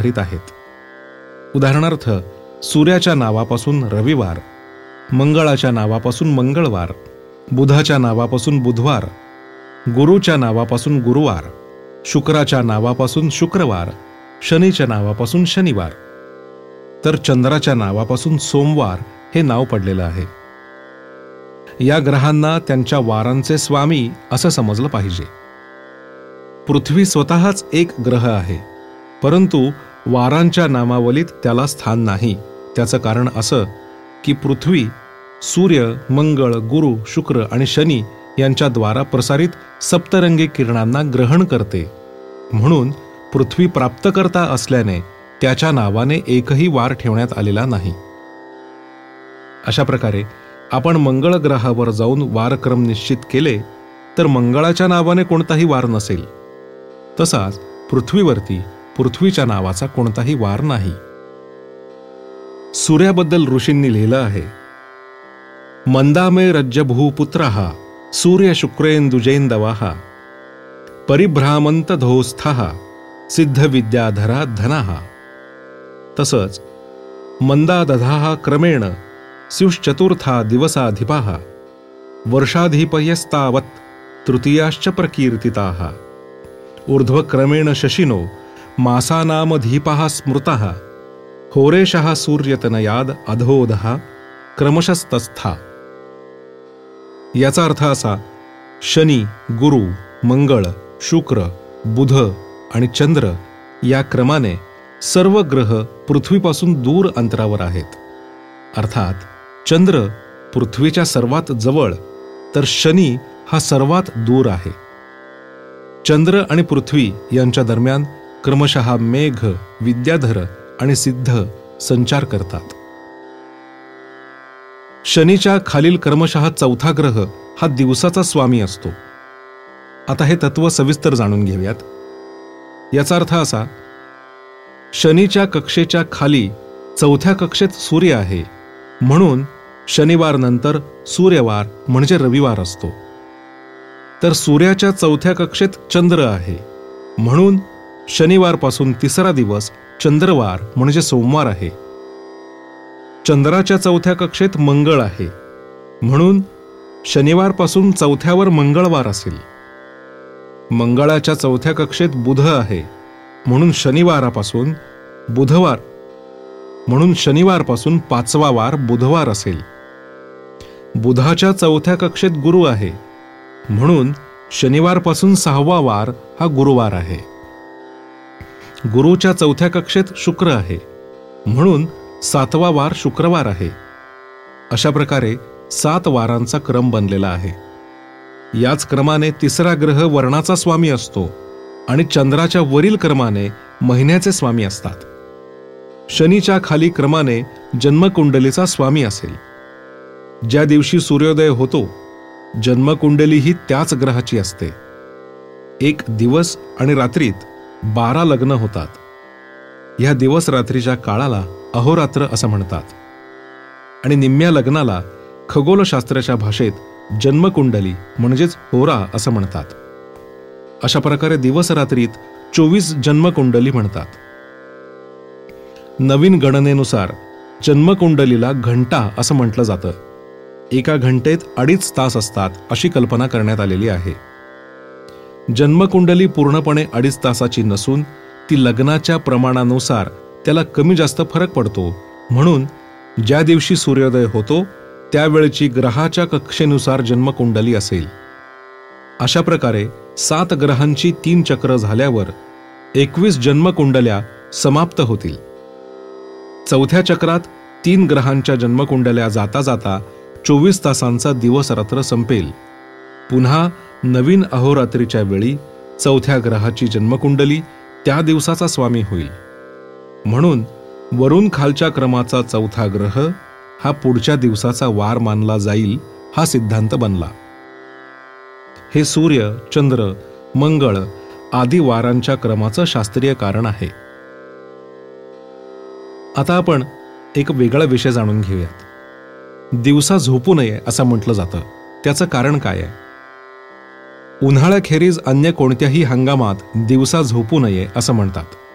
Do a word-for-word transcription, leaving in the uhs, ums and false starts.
आधारित आहेत. उदाहरणार्थ, सूर्याच्या नावापासून रविवार, मंगळाच्या नावापासून मंगळवार, बुधाच्या नावापासून बुधवार, गुरुच्या नावापासून गुरुवार, शुक्राच्या नावापासून शुक्रवार, शनीच्या नावापासून शनिवार, तर चंद्राच्या नावापासून सोमवार हे नाव पडलेलं आहे. या ग्रहांना त्यांच्या वारांचे स्वामी असं समजलं पाहिजे. पृथ्वी स्वतःच एक ग्रह आहे, परंतु वारांच्या नामावलीत त्याला स्थान नाही. त्याचं कारण असं की पृथ्वी सूर्य, मंगळ, गुरु, शुक्र आणि शनी यांच्याद्वारा प्रसारित सप्तरंगी किरणांना ग्रहण करते. म्हणून पृथ्वी प्राप्तकर्ता असल्याने त्याच्या नावाने एकही वार ठेवण्यात आलेला नाही. अशा प्रकारे आपण मंगळ ग्रहावर जाऊन वारक्रम निश्चित केले तर मंगळाच्या नावाने कोणताही वार नसेल. तसाच पृथ्वीवरती पृथ्वीच्या नावाचा कोणताही वार नाही. सूर्याबद्दल ऋषींनी लिहिलं आहे, मंदामे रज्जभूपुत्रः सूर्य शुक्रेंदुजेंदवः परिभ्रामंत धोस्थः सिद्ध विद्याधरा धनः. तसंच मंदा दधाः क्रमेण स्युश्चतुर्था दिवसाधिपाः वर्षाधिपयस्तावत् तृतीयाश्च प्रकीर्तिताः ऊर्ध्वक्रमेण शशिनो मासानामधीपः स्मृतः होरेशः सूर्यतनयाद अधोदः क्रमशस्तस्था. याचा अर्थ असा, शनी, गुरु, मंगळ, शुक्र, बुध आणि चंद्र या क्रमाने सर्व ग्रह पृथ्वीपासून दूर अंतरावर आहेत. अर्थात चंद्र पृथ्वीच्या सर्वात जवळ तर शनी हा सर्वात दूर आहे. चंद्र आणि पृथ्वी यांच्या दरम्यान क्रमशः मेघ, विद्याधर आणि सिद्ध संचार करतात. शनीच्या खालील क्रमशः चौथा ग्रह हा दिवसाचा स्वामी असतो. आता हे तत्व सविस्तर जाणून घेऊयात. याचा अर्थ असा, शनीच्या कक्षेच्या खाली चौथ्या कक्षेत सूर्य आहे, म्हणून शनिवार नंतर सूर्यवार म्हणजे रविवार असतो. तर सूर्याच्या चौथ्या कक्षेत चंद्र आहे, म्हणून शनिवारपासून तिसरा दिवस चंद्रवार म्हणजे सोमवार आहे. चंद्राच्या चौथ्या कक्षेत मंगळ आहे, म्हणून शनिवारपासून चौथ्यावर मंगळवार असेल. मंगळाच्या चौथ्या कक्षेत बुध आहे, म्हणून शनिवारापासून बुधवार म्हणून शनिवारपासून पाचवा वार बुधवार असेल. बुधाच्या चौथ्या कक्षेत गुरु आहे, म्हणून शनिवारपासून सहावा वार हा गुरुवार आहे. गुरुच्या चौथ्या कक्षेत शुक्र आहे, म्हणून सातवा वार शुक्रवार आहे. अशा प्रकारे सात वारांचा क्रम बनलेला आहे. याच क्रमाने तिसरा ग्रह वर्णाचा स्वामी असतो आणि चंद्राच्या वरील क्रमाने महिन्याचे स्वामी असतात. शनीच्या खाली क्रमाने जन्मकुंडलीचा स्वामी असेल. ज्या दिवशी सूर्योदय होतो, जन्मकुंडली ही त्याच ग्रहाची असते. एक दिवस आणि रात्रीत बारा लग्न होतात. ह्या दिवस रात्रीच्या काळाला अहोरात्र असं म्हणतात आणि निम्म्या लग्नाला खगोलशास्त्राच्या भाषेत जन्मकुंडली म्हणजेच होरा असं म्हणतात. अशा प्रकारे दिवस रात्रीत चोवीस जन्मकुंडली म्हणतात. नवीन गणनेनुसार जन्मकुंडलीला घंटा असं म्हटलं जातं. एका घंटेत अडीच तास असतात अशी कल्पना करण्यात आलेली आहे. जन्मकुंडली पूर्णपणे अडीच तासाची नसून ती लग्नाच्या प्रमाणानुसार त्याला कमी जास्त फरक पडतो. म्हणून ज्या दिवशी सूर्योदय होतो त्यावेळची ग्रहाच्या कक्षेनुसार जन्मकुंडली असेल. अशा प्रकारे सात ग्रहांची तीन चक्र झाल्यावर एकवीस जन्मकुंडल्या समाप्त होतील. चौथ्या चक्रात तीन ग्रहांच्या जन्मकुंडल्या जाता जाता चोवीस तासांचा दिवस रात्र संपेल. पुन्हा नवीन अहोरात्रीच्या वेळी चौथ्या ग्रहाची जन्मकुंडली त्या दिवसाचा स्वामी होईल. म्हणून वरून खालच्या क्रमाचा चौथा ग्रह हा पुढच्या दिवसाचा वार मानला जाईल हा सिद्धांत बनला. हे सूर्य, चंद्र, मंगळ आदी वारांच्या क्रमाचं शास्त्रीय कारण आहे. आता आपण एक वेगळा विषय जाणून घेऊयात. दिवसा झोपू नये असं म्हटलं जातं, त्याचं कारण काय आहे? उन्हाळ्याखेरीज अन्य कोणत्याही हंगामात दिवसा झोपू नये असं म्हणतात.